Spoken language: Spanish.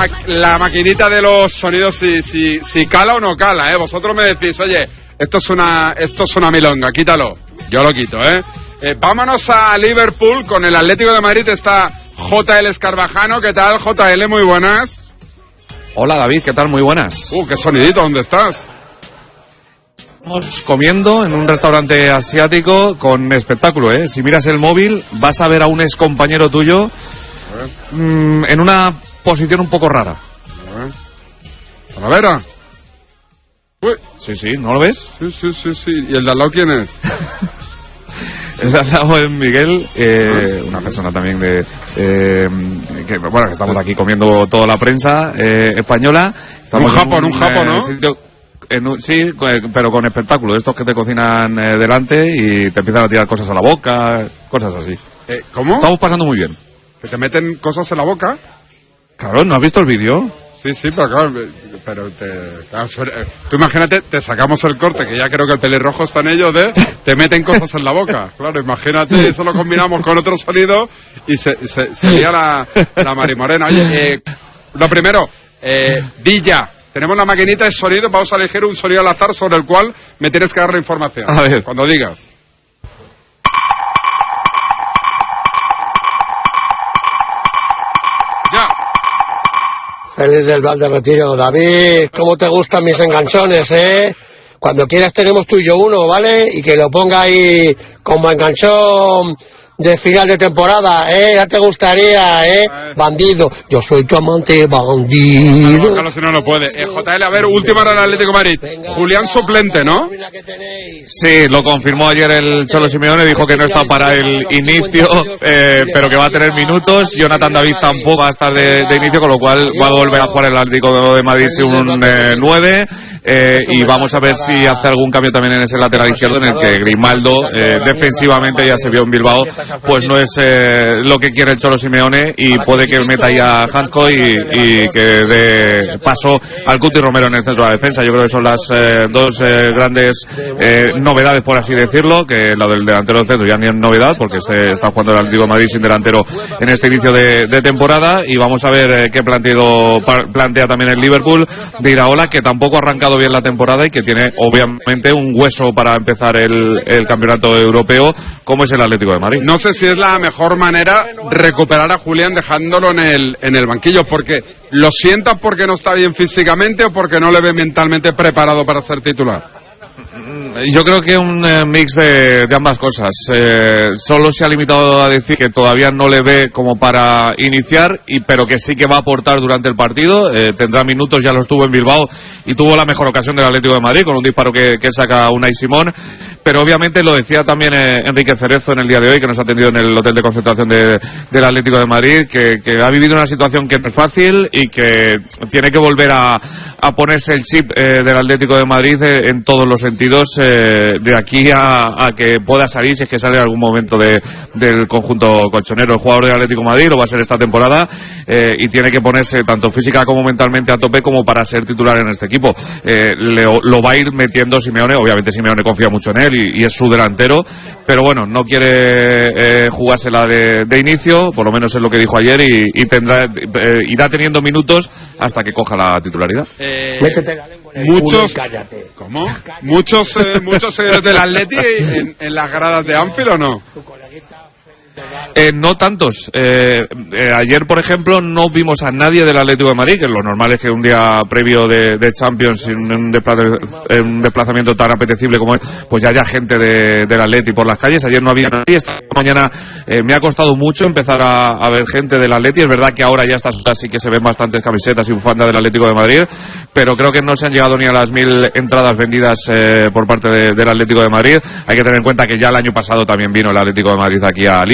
la maquinita de los sonidos si cala o no cala, ¿eh? Vosotros me decís, oye, esto es una milonga, quítalo. Yo lo quito, ¿eh? Vámonos a Liverpool con el Atlético de Madrid. Está JL Escarvajano. ¿Qué tal, JL? Muy buenas. Hola, David, ¿qué tal? Muy buenas. Qué sonidito, ¿dónde estás? Estamos comiendo en un restaurante asiático con espectáculo, ¿eh? Si miras el móvil, vas a ver a un excompañero tuyo en una posición un poco rara. ¿Talavera? Uy. Sí, ¿no lo ves? Sí. ¿Y el de al lado quién es? El de al lado es Miguel, una persona también que estamos aquí comiendo toda la prensa española. Estamos un japo, ¿no? Sitio, sí, pero con espectáculo, estos que te cocinan delante y te empiezan a tirar cosas a la boca, cosas así. ¿Cómo? Estamos pasando muy bien. ¿Que te meten cosas en la boca? Claro, ¿no has visto el vídeo? Sí, pero claro, tú imagínate, te sacamos el corte, que ya creo que el pelirrojo está en ello te meten cosas en la boca. Claro, imagínate, eso lo combinamos con otro sonido y sería la marimorena. Oye, lo primero, Villa, tenemos la maquinita de sonido, vamos a elegir un sonido al azar sobre el cual me tienes que dar la información. A ver. Cuando digas. Ya. Feliz del Val de Retiro. David, ¿cómo te gustan mis enganchones, eh? Cuando quieras tenemos tú y yo uno, ¿vale? Y que lo ponga ahí como enganchón de final de temporada, ya te gustaría, bandido. Yo soy tu amante bandido. Carlos, si no lo puede. JL, a ver, última hora del Atlético de Madrid. Julián suplente, ¿no? Sí, lo confirmó ayer el Cholo Simeone, dijo que no está para el inicio, pero que va a tener minutos. Jonathan David tampoco va a estar de inicio, con lo cual va a volver a jugar el Atlético de Madrid un 9. Y vamos a ver si hace algún cambio también en ese lateral izquierdo, en el que Grimaldo defensivamente, ya se vio en Bilbao, pues no es lo que quiere el Cholo Simeone, y puede que meta ahí a Hansko y que dé paso al Cuti Romero en el centro de la defensa. Yo creo que son las dos grandes novedades, por así decirlo, que la del delantero del centro ya ni es novedad, porque se está jugando el Atlético de Madrid sin delantero en este inicio de temporada. Y vamos a ver qué plantea también el Liverpool de Iraola, que tampoco ha arrancado bien la temporada y que tiene obviamente un hueso para empezar el campeonato europeo, como es el Atlético de Madrid. No sé si es la mejor manera recuperar a Julián dejándolo en el banquillo, porque lo sientas porque no está bien físicamente o porque no le ve mentalmente preparado para ser titular. Yo creo que un mix de ambas cosas. Solo se ha limitado a decir que todavía no le ve como para iniciar, pero que sí que va a aportar durante el partido. Tendrá minutos, ya los tuvo en Bilbao y tuvo la mejor ocasión del Atlético de Madrid con un disparo que saca Unai Simón. Pero obviamente lo decía también Enrique Cerezo en el día de hoy, que nos ha atendido en el hotel de concentración del Atlético de Madrid, que ha vivido una situación que no es fácil y que tiene que volver a ponerse el chip del Atlético de Madrid en todos los sentidos, de aquí a que pueda salir, si es que sale en algún momento del conjunto colchonero. El jugador del Atlético de Madrid lo va a ser esta temporada, y tiene que ponerse tanto física como mentalmente a tope como para ser titular en este equipo. Lo va a ir metiendo Simeone. Obviamente Simeone confía mucho en él y es su delantero, pero bueno, no quiere jugársela de inicio, por lo menos es lo que dijo ayer, y irá teniendo minutos hasta que coja la titularidad. Métete la lengua en el Muchos, culo y cállate. ¿cómo? Muchos seguidores del Atleti en las gradas de Anfield, ¿o no? No tantos. Ayer, por ejemplo, no vimos a nadie del Atlético de Madrid, que lo normal es que un día previo de Champions, en un desplazamiento tan apetecible como es, pues ya haya gente del Atleti por las calles. Ayer no había nadie. Esta mañana me ha costado mucho empezar a ver gente del Atleti. Es verdad que ahora ya sí que se ven bastantes camisetas y bufandas del Atlético de Madrid, pero creo que no se han llegado ni a las 1000 entradas vendidas por parte del Atlético de Madrid. Hay que tener en cuenta que ya el año pasado también vino el Atlético de Madrid aquí a